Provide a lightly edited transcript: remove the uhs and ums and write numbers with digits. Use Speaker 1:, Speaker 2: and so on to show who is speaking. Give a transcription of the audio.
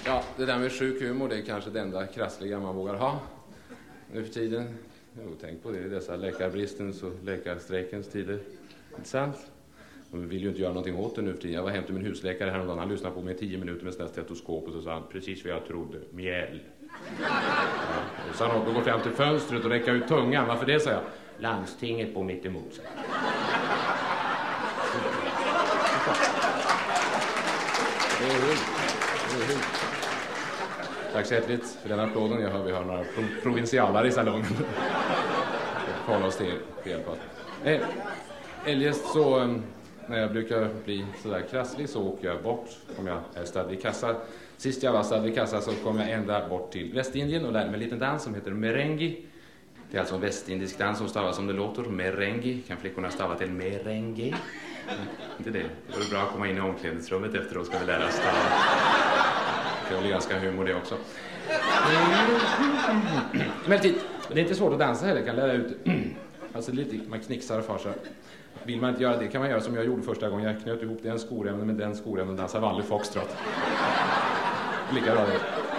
Speaker 1: Ja, det där med sjuk humor, det är kanske det enda krassliga man vågar ha nu för tiden. Jo, tänk på det i dessa läkarbristens och läkarstrejkens tider. Inte sant? De vill ju inte göra någonting åt det nu för tiden. Jag var hem till min husläkare häromdagen. Han lyssnade på mig 10 minuter med sådär stetoskop och så sa han precis vad jag trodde. Mjäll. Ja. Och så han går fram till fönstret och räcker ut tungan. Varför det, sa jag? Landstinget på mitt emot sig. Det är hur. Tack så hjärtligt för den applåden. Jag hör vi har några provincialare i salongen. Kolla oss till hjälp. Eljest så, när jag brukar bli sådär krasslig så åker jag bort om jag är stadd vid kassa. Sist jag var stadd vid kassa så kom jag ända bort till Västindien och lärde mig en liten dans som heter merengi. Det är alltså en västindisk dans som stavas som det låter, merengi. Kan flickorna stava till merengi? Inte det. Det är bra att komma in i omklädningsrummet efteråt ska vi lära stava. Det blir ganska humor det också. Emellertid, det är inte svårt att dansa heller. Kan lära ut alltså lite, man knixar och farsar. Vill man inte göra det kan man göra som jag gjorde första gången. Jag knöt ihop den skorämnen med den skorämnen och dansade vanlig foxtrot. Lika bra det.